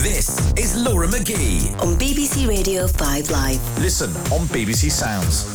This is Laura McGee on BBC Radio 5 Live. Listen on BBC Sounds.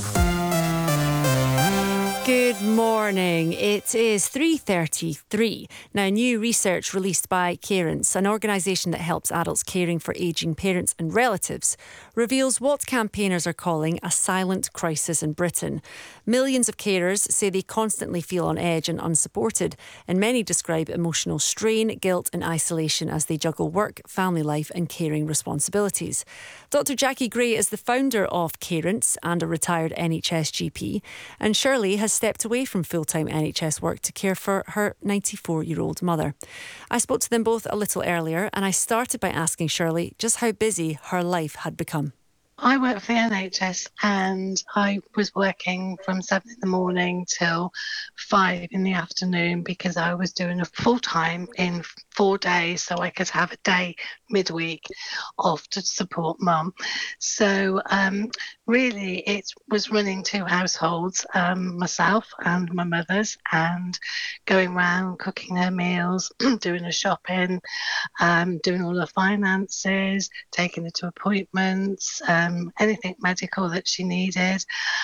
Good morning. It is 3:33. Now, new research released by Carents, an organisation that helps adults caring for ageing parents and relatives, reveals what campaigners are calling a silent crisis in Britain. Millions of carers say they constantly feel on edge and unsupported, and many describe emotional strain, guilt and isolation as they juggle work, family life and caring responsibilities. Dr Jackie Gray is the founder of Carents and a retired NHS GP, and Shirley has stepped away from full-time NHS work to care for her 94-year-old mother. I spoke to them both a little earlier, and I started by asking Shirley just how busy her life had become. I work for the NHS and I was working from 7 in the morning till 5 in the afternoon because I was doing a full-time in 4 days so I could have a day midweek off to support mum. So really it was running two households, myself and my mother's, and going around cooking her meals, doing her shopping, doing all her finances, taking her to appointments, anything medical that she needed.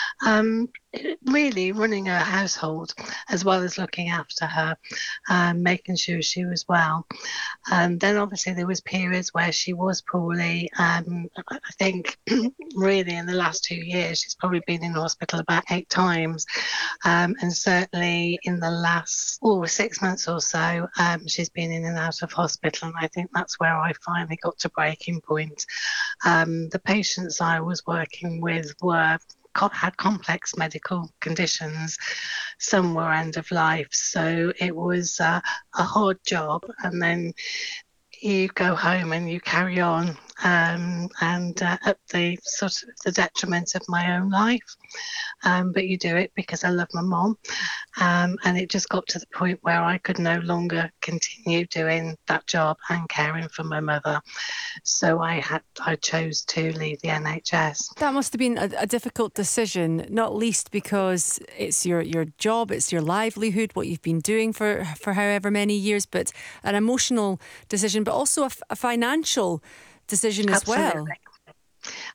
Really running her household as well as looking after her, making sure she was well. Then obviously there was periods where she was poorly. I think really in the last 2 years she's probably been in hospital about 8 times, and certainly in the last 6 months or so she's been in and out of hospital, and I think that's where I finally got to breaking point. The patients I was working with had complex medical conditions. Some were end of life, so it was a hard job, and then you go home and you carry on, and at the sort of the detriment of my own life, but you do it because I love my mom, and it just got to the point where I could no longer continue doing that job and caring for my mother, so I chose to leave the NHS. That must have been a difficult decision, not least because it's your job, it's your livelihood, what you've been doing for however many years, but an emotional decision, but also a financial decision as well.